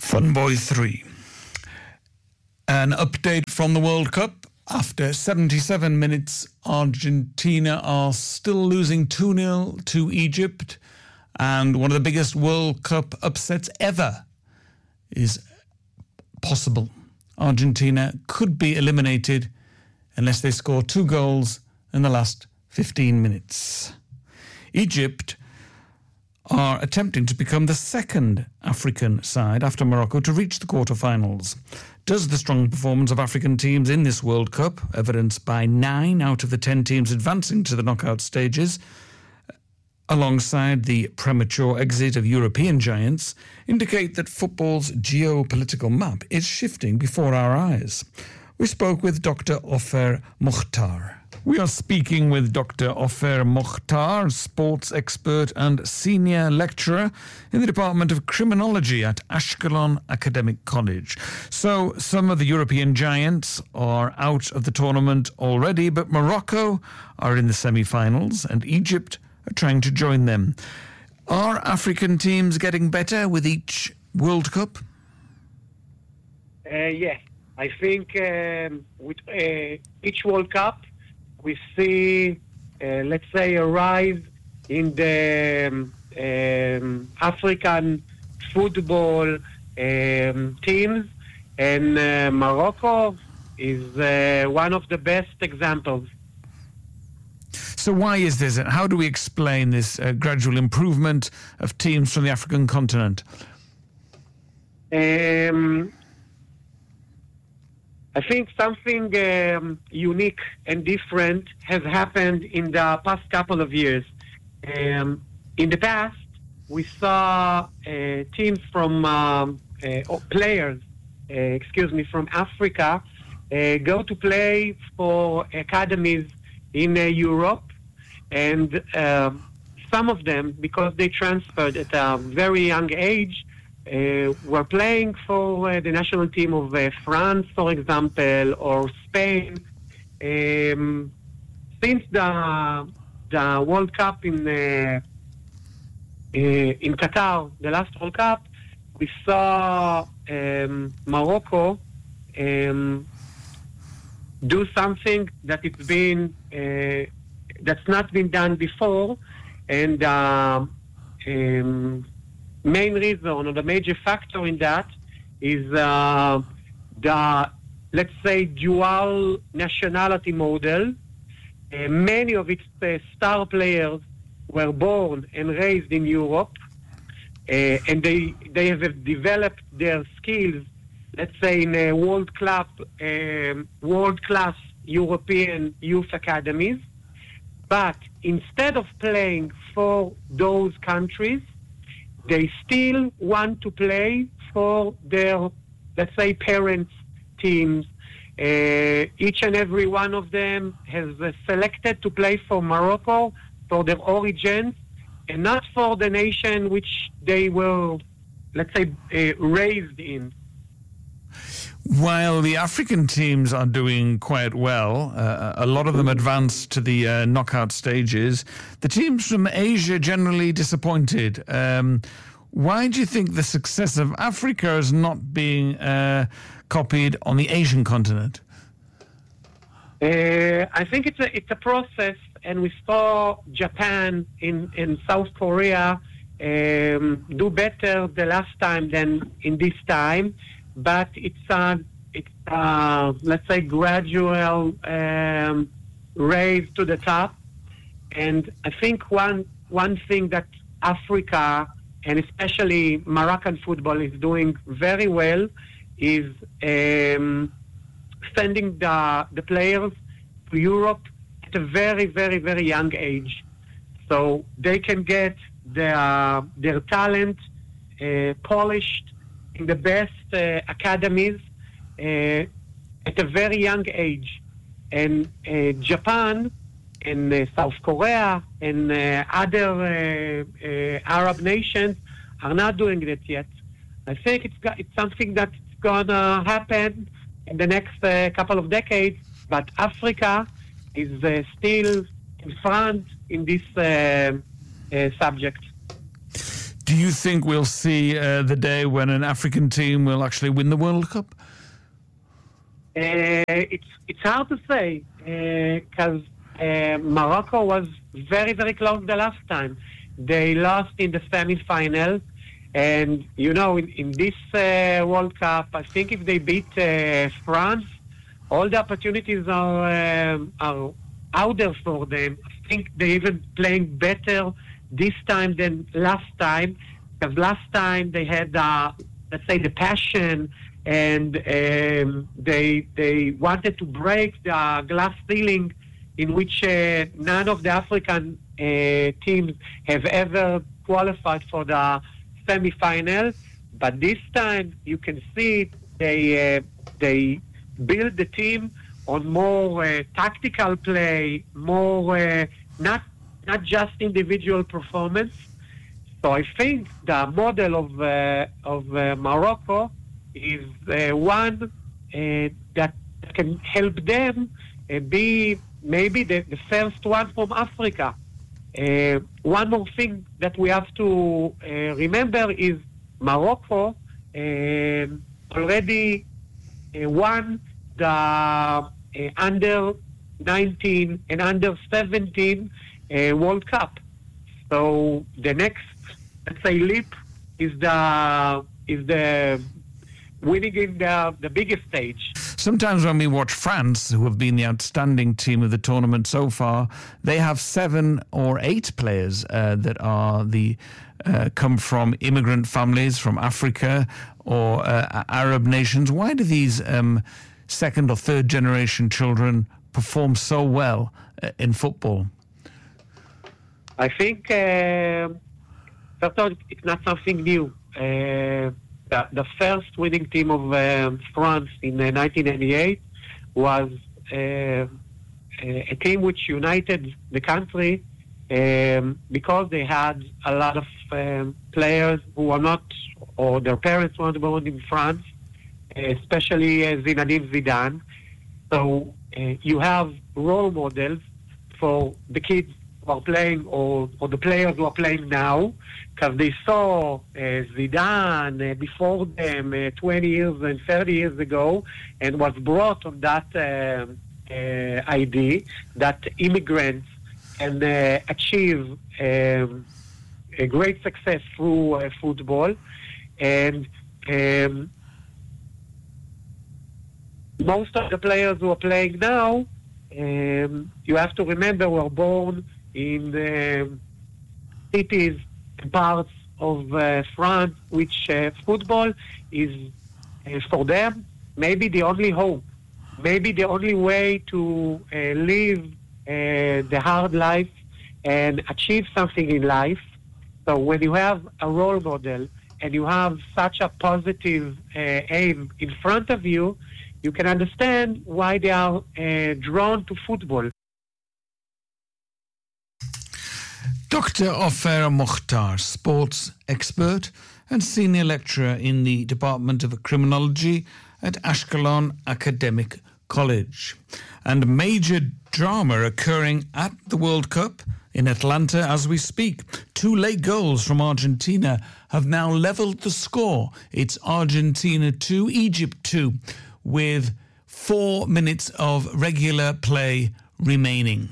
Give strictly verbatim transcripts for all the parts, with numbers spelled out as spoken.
Funboy three. An update from the World Cup. After seventy-seven minutes, Argentina are still losing two nil to Egypt. And one of the biggest World Cup upsets ever is possible. Argentina could be eliminated unless they score two goals in the last fifteen minutes. Egypt are attempting to become the second African side after Morocco to reach the quarterfinals. Does the strong performance of African teams in this World Cup, evidenced by nine out of the ten teams advancing to the knockout stages, alongside the premature exit of European giants, indicate that football's geopolitical map is shifting before our eyes? We spoke with Doctor Ofer Mokhtar. We are speaking with Doctor Ofer Mokhtar, sports expert and senior lecturer in the Department of Criminology at Ashkelon Academic College. So some of the European giants are out of the tournament already, but Morocco are in the semi-finals and Egypt are trying to join them. Are African teams getting better with each World Cup? Uh, yes, I think um, with uh, each World Cup, we see, uh, let's say, a rise in the um, um, African football um, teams, and uh, Morocco is uh, one of the best examples. So why is this? How do we explain this uh, gradual improvement of teams from the African continent? Um, I think something um, unique and different has happened in the past couple of years. Um, in the past, we saw uh, teams from um, uh, players, uh, excuse me, from Africa uh, go to play for academies in uh, Europe, and uh, some of them, because they transferred at a very young age, Uh, were playing for uh, the national team of uh, France, for example, or Spain. Um, since the the World Cup in uh, uh, in Qatar, the last World Cup, we saw um, Morocco um, do something that it's been uh, that's not been done before, and uh, um, main reason or the major factor in that is uh, the, let's say, dual nationality model. Uh, many of its uh, star players were born and raised in Europe, uh, and they they have developed their skills, let's say, in a world class uh, world class European youth academies. But instead of playing for those countries, they still want to play for their, let's say, parents' teams. Uh, each and every one of them has uh, selected to play for Morocco, for their origins, and not for the nation which they were, let's say, uh, raised in. While the African teams are doing quite well, uh, a lot of them advance to the uh, knockout stages, the teams from Asia generally disappointed. Um, why do you think the success of Africa is not being uh, copied on the Asian continent? Uh, I think it's a, it's a process, and we saw Japan in, in South Korea um, do better the last time than in this time. But it's a, it's a, let's say, gradual um, raise to the top. And I think one one thing that Africa, and especially Moroccan football, is doing very well is um, sending the, the players to Europe at a very, very, very young age. So they can get their, their talent uh, polished in the best uh, academies uh, at a very young age. And uh, Japan and uh, South Korea and uh, other uh, uh, Arab nations are not doing that yet. I think it's got, it's something that's gonna happen in the next uh, couple of decades, but Africa is uh, still in front in this uh, uh, subject. Do you think we'll see uh, the day when an African team will actually win the World Cup? Uh, it's it's hard to say because uh, uh, Morocco was very, very close the last time. They lost in the semi-final. And, you know, in, in this uh, World Cup, I think if they beat uh, France, all the opportunities are, um, are out there for them. I think they're even playing better this time than last time. Because last time they had, uh, let's say, the passion and um, they they wanted to break the glass ceiling in which uh, none of the African uh, teams have ever qualified for the semi-final. But this time you can see they uh, they build the team on more uh, tactical play, more uh, not not just individual performance. So I think the model of uh, of uh, Morocco is uh, one uh, that can help them uh, be maybe the, the first one from Africa. Uh, one more thing that we have to uh, remember is Morocco uh, already uh, won the uh, under nineteen and under seventeen uh, World Cup. So the next, let's say, leap is the is the winning in the, the biggest stage. Sometimes when we watch France, who have been the outstanding team of the tournament so far, they have seven or eight players uh, that are the uh, come from immigrant families from Africa or uh, Arab nations. Why do these um, second or third generation children perform so well uh, in football? I think, uh, first of all, it's not something new. Uh, The, the first winning team of um, France in uh, nineteen eighty-eight was uh, a team which united the country um, because they had a lot of um, players who were not, or their parents weren't born in France, especially uh, Zinedine Zidane. So uh, you have role models for the kids who are playing, or, or the players who are playing now, because they saw uh, Zidane uh, before them uh, twenty years and thirty years ago, and was brought on that uh, uh, idea that immigrants can uh, achieve um, a great success through uh, football. And um, most of the players who are playing now, um, you have to remember, were born in the cities, parts of uh, France, which uh, football is uh, for them maybe the only hope, maybe the only way to uh, live uh, the hard life and achieve something in life. So when you have a role model and you have such a positive uh, aim in front of you, you can understand why they are uh, drawn to football. Doctor Ofer Mokhtar, sports expert and senior lecturer in the Department of Criminology at Ashkelon Academic College. And major drama occurring at the World Cup in Atlanta as we speak. Two late goals from Argentina have now levelled the score. It's Argentina two, Egypt two, with four minutes of regular play remaining.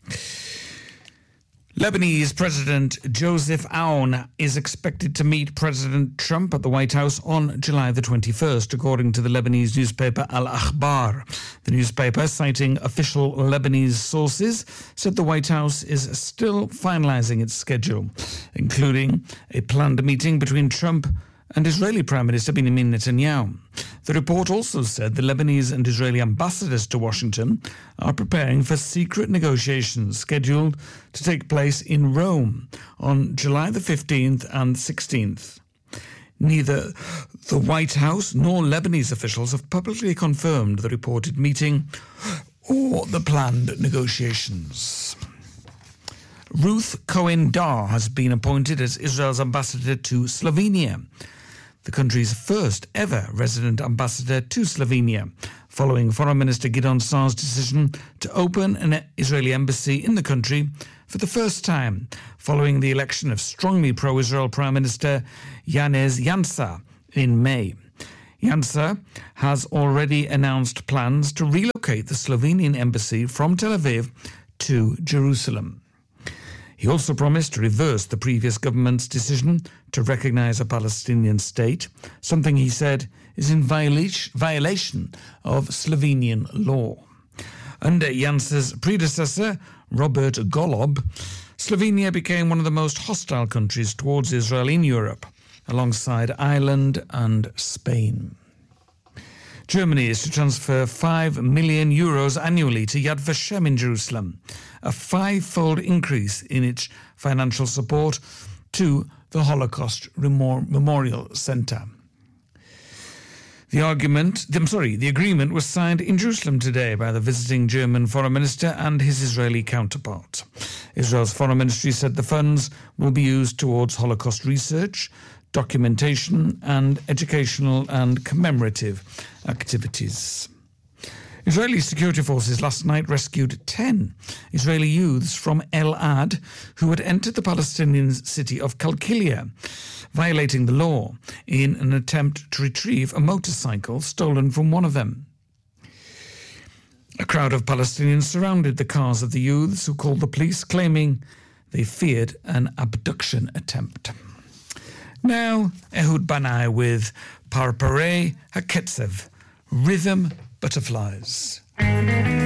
Lebanese President Joseph Aoun is expected to meet President Trump at the White House on July the twenty-first, according to the Lebanese newspaper Al Akhbar. The newspaper, citing official Lebanese sources, said the White House is still finalizing its schedule, including a planned meeting between Trump and Israeli Prime Minister Benjamin Netanyahu. The report also said the Lebanese and Israeli ambassadors to Washington are preparing for secret negotiations scheduled to take place in Rome on July the fifteenth and sixteenth. Neither the White House nor Lebanese officials have publicly confirmed the reported meeting or the planned negotiations. Ruth Cohen-Dar has been appointed as Israel's ambassador to Slovenia, the country's first ever resident ambassador to Slovenia, following Foreign Minister Gideon Saar's decision to open an Israeli embassy in the country for the first time following the election of strongly pro-Israel Prime Minister Janez Janša in May. Janša has already announced plans to relocate the Slovenian embassy from Tel Aviv to Jerusalem. He also promised to reverse the previous government's decision to recognize a Palestinian state, something he said is in violation of Slovenian law. Under Janša's predecessor, Robert Golob, Slovenia became one of the most hostile countries towards Israel in Europe, alongside Ireland and Spain. Germany is to transfer five million euros annually to Yad Vashem in Jerusalem, a five-fold increase in its financial support to the Holocaust Memorial Center. The argument, I'm sorry, the agreement was signed in Jerusalem today by the visiting German foreign minister and his Israeli counterpart. Israel's foreign ministry said the funds will be used towards Holocaust research, documentation, and educational and commemorative activities. Israeli security forces last night rescued ten Israeli youths from El-Ad who had entered the Palestinian city of Qalqilia, violating the law in an attempt to retrieve a motorcycle stolen from one of them. A crowd of Palestinians surrounded the cars of the youths, who called the police, claiming they feared an abduction attempt. Now, Ehud Banai with Parparei Haketzev, Rhythm Butterflies.